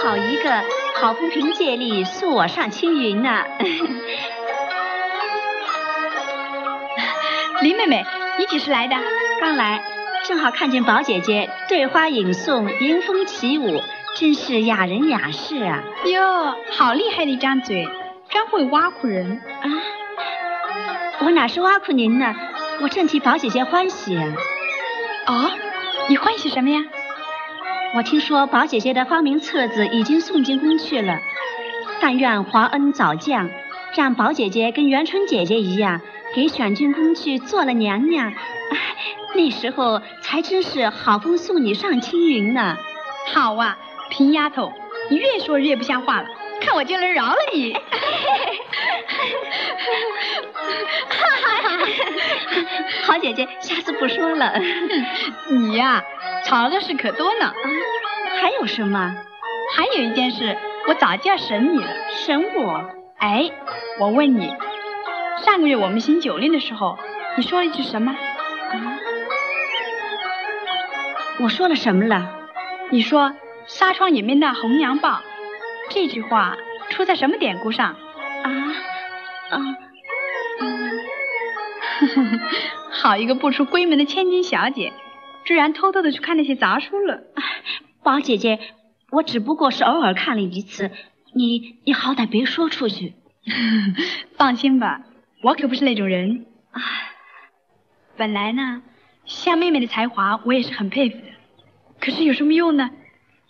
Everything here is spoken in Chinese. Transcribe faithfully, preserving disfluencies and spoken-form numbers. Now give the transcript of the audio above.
好一个好风凭借力，送我上青云呢、啊。 林妹妹，你几时来的？ 刚来，正好看见宝姐姐对花引送，迎风起舞，真是雅人雅士啊！ 哟，好厉害的一张嘴，真会挖苦人啊！我哪是挖苦您呢？我正替宝姐姐欢喜啊！ 哦，你欢喜什么呀？ 我听说宝姐姐的芳名册子已经送进宫去了，但愿皇恩早降，让宝姐姐跟元春姐姐一样，给选进宫去做了娘娘。哎，那时候才真是好风送你上青云呢。 好啊，平丫头，你越说越不像话了，看我就能饶了你。 好姐姐，下次不说了。 你呀，吵的事可多呢。 啊，还有什么？ 还有一件事，我早就要审你了。 审我？ 哎，我问你，上个月我们行酒令的时候，你说了一句什么？ 啊？我说了什么了？ 你说纱窗掩面的红娘报，这句话出在什么典故上？ 啊啊嗯， 好一个不出闺门的千金小姐，居然偷偷的去看那些杂书了。 宝姐姐，我只不过是偶尔看了一次，你你好歹别说出去。 放心吧，我可不是那种人。本来呢，夏妹妹的才华我也是很佩服的，可是有什么用呢？